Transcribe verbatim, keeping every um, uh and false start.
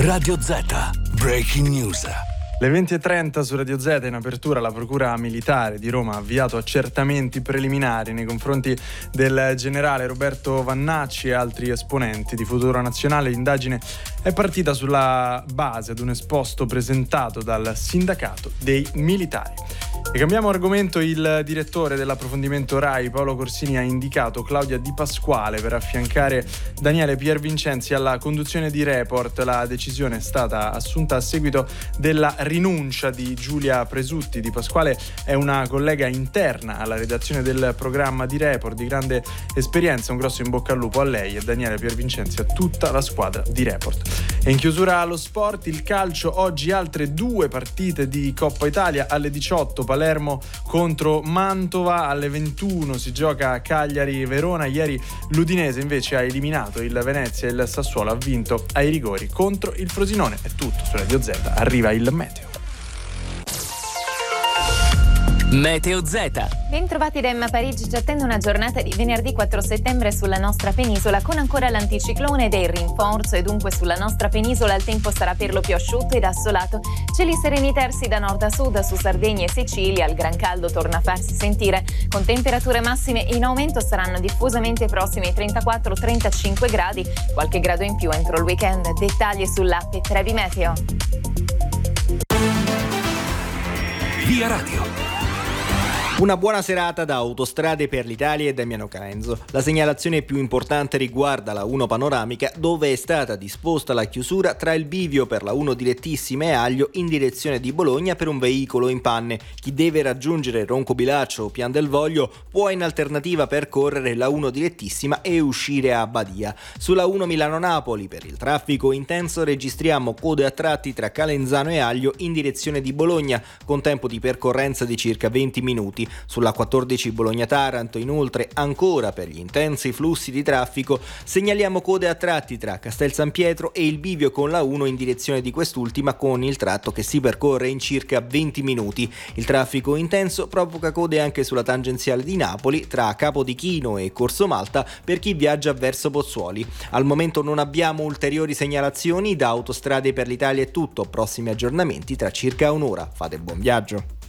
Radio Z, Breaking News. Le venti e trenta su Radio Z. In apertura la Procura Militare di Roma ha avviato accertamenti preliminari nei confronti del generale Roberto Vannacci e altri esponenti di Futuro Nazionale. L'indagine è partita sulla base di un esposto presentato dal sindacato dei militari. E cambiamo argomento. Il direttore dell'approfondimento RAI, Paolo Corsini, ha indicato Claudia Di Pasquale per affiancare Daniele Piervincenzi alla conduzione di Report. La decisione è stata assunta a seguito della rinuncia di Giulia Presutti. Di Pasquale è una collega interna alla redazione del programma di Report, di grande esperienza. Un grosso in bocca al lupo a lei e Daniele Piervincenzi, a tutta la squadra di Report. E in chiusura allo sport, il calcio. Oggi altre due partite di Coppa Italia. Alle diciotto Palermo contro Mantova, alle ventuno si gioca a Cagliari-Verona. Ieri l'Udinese invece ha eliminato il Venezia e il Sassuolo ha vinto ai rigori contro il Frosinone. È tutto su Radio Z, arriva il meteo. Meteo Z. Bentrovati da Emma Parigi. Ci attende una giornata di venerdì quattro settembre sulla nostra penisola, con ancora l'anticiclone ed il rinforzo, e dunque sulla nostra penisola il tempo sarà per lo più asciutto ed assolato. Cieli sereni terzi da nord a sud, su Sardegna e Sicilia il gran caldo torna a farsi sentire, con temperature massime in aumento. Saranno diffusamente prossimi ai trentaquattro trentacinque gradi, qualche grado in più entro il weekend. Dettagli sull'app Trebi Meteo. Via Radio. Una buona serata da Autostrade per l'Italia e Damiano Caenzo. La segnalazione più importante riguarda la uno panoramica, dove è stata disposta la chiusura tra il bivio per la uno direttissima e Aglio in direzione di Bologna per un veicolo in panne. Chi deve raggiungere Roncobilaccio o Pian del Voglio può in alternativa percorrere la uno direttissima e uscire a Badia. Sulla uno Milano-Napoli per il traffico intenso registriamo code a tratti tra Calenzano e Aglio in direzione di Bologna, con tempo di percorrenza di circa venti minuti. Sulla quattordici Bologna-Taranto inoltre, ancora per gli intensi flussi di traffico, segnaliamo code a tratti tra Castel San Pietro e il bivio con la uno in direzione di quest'ultima, con il tratto che si percorre in circa venti minuti. Il traffico intenso provoca code anche sulla tangenziale di Napoli tra Capodichino e Corso Malta per chi viaggia verso Pozzuoli. Al momento non abbiamo ulteriori segnalazioni. Da Autostrade per l'Italia è tutto, prossimi aggiornamenti tra circa un'ora. Fate buon viaggio.